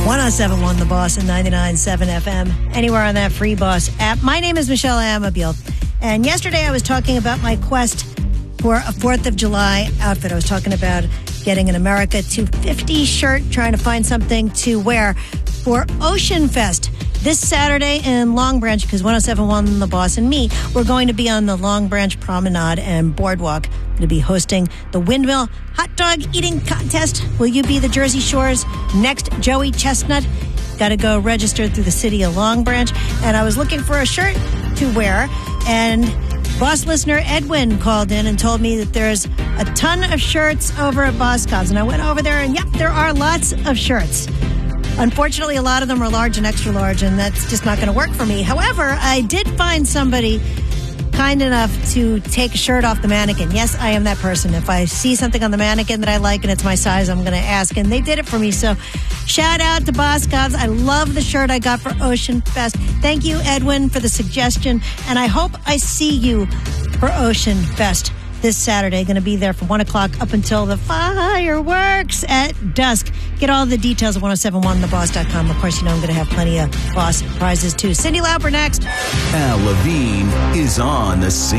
107.1 The Boss and 99.7 FM. Anywhere on that free Boss app. My name is Michelle Amabile. And yesterday I was talking about my quest for a 4th of July outfit. I was talking about getting an America 250 shirt, trying to find something to wear for Ocean Fest this Saturday in Long Branch, because 107.1 The Boss and me, we're going to be on the Long Branch Promenade and Boardwalk. I'm going to be hosting the Windmill Hot Dog Eating Contest. Will you be the Jersey Shore's next Joey Chestnut? Got to go register through the city of Long Branch. And I was looking for a shirt to wear, and Boss listener Edwin called in and told me that there's a ton of shirts over at Boscov's. And I went over there, and yep, there are lots of shirts. Unfortunately, a lot of them are large and extra large, and that's just not going to work for me. However, I did find somebody kind enough to take a shirt off the mannequin. Yes, I am that person. If I see something on the mannequin that I like and it's my size, I'm going to ask. And they did it for me. So shout out to Boscov's. I love the shirt I got for Ocean Fest. Thank you, Edwin, for the suggestion. And I hope I see you for Ocean Fest this Saturday. Going to be there from 1 o'clock up until the fireworks at dusk. Get all the details at 1071theboss.com. Of course, you know I'm going to have plenty of Boss prizes too. Cyndi Lauper next. Al Levine is on the scene.